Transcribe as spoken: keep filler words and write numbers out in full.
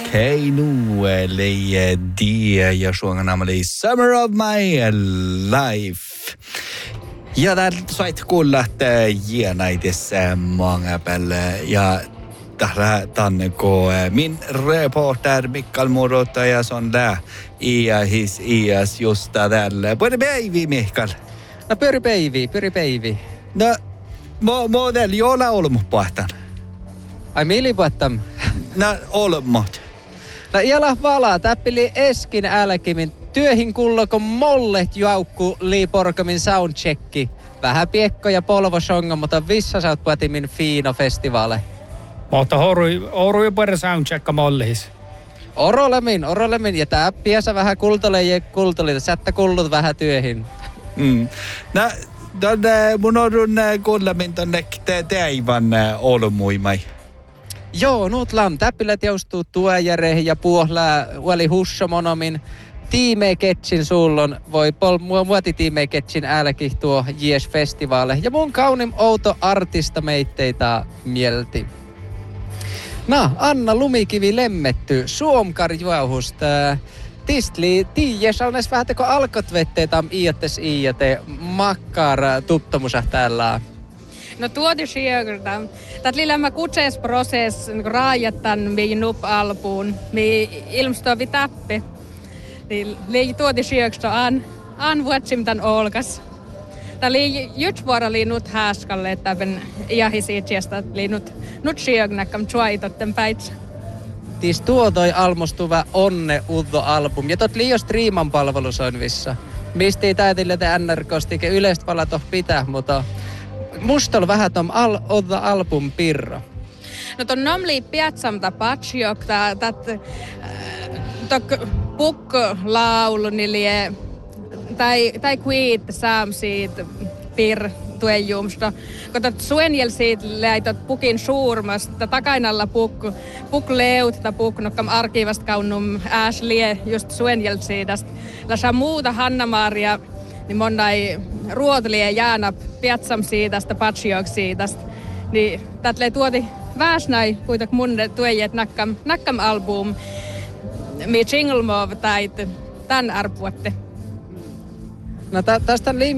Keinu eli die ja suongan namali Summer of My Life. Ja där soit kuulla, että jienaitis många päälle ja tällä tänne ko min reporter Mikael Murota ja sån där ja his ias just där. Både päivi Mikael. No pyri päivi, pyri päivi. No mo model jolla olmu pohtan. Ai mili pohtam. No olmot. No iällä valaa täppili eskin älkimin työhin kulloko mollet jaukku liiporkamin soundchecki. Vähän piekko ja polvosonga, mutta vissa sä oot puhutimin fiino festivaale. Mutta horui, horui puhuta soundchecka mollihis. Orolemin, orolemin. Ja tää piäsä vähän kultole ja kultoli. Sättä kullut vähän työhin. Mm. No, tonne mun odun kuulemin tonne teivän olmuimai. Joo, nuut lam. Täppilät joustuu tuojareihin ja puohlää uoli hussomonomin. Tiimeketsin sullon voi pol muoti tiimeketsin älki tuo J S-festivaale. Ja mun kaunim outo artista meitteitä mielti. No, Anna Lumikivi lemmetty Suomkar juohusta. Tistli tiijes on näis vähän teko alkot vetteitä iiattes iiate makkar tuttomusa täällä. No tuoti sjögrda. Tät lillämä kutsesprocess niin raajattan mihin nup-alpuun. Mihin ilmstovi tappi. Lii tuoti sjögrda an, an vuotsim tän olkas. Tää lii jutvuora lii nut haaskalle, että tämän iahisiitsiästä lii nut, nut sjögnäkkam tjuaitotten päitsä. Tis tuo toi almostuva Onne Uddo album. Ja tot liio striiman palvelusoinvissa. Mistä ei täytille te N R K:stike yleistä palatoh pitää, mutta musta on vähän tom al Uddo album pirro. No ton nomli piatsamta patsiok, tät tok pukk-laulu nilie, tai, tai kuit saam siitä pir tuejumsta. Kun tot suenjel siitä läitot pukin suurmasta, takainalla pukku, puk leut, ta puk nokkam arkivast kaunum ääs lie just suenjel siidast. Lasa muuta Hanna-Maria, niin monnai ruotelie jäänä piatsam siidasta, patsiok siidast. Niin tätle tuoti väsnai kuitenkin mun tuejet nakkam, nakkam album. Mi jingle mov tai tän arpuatte. No tä, tästä on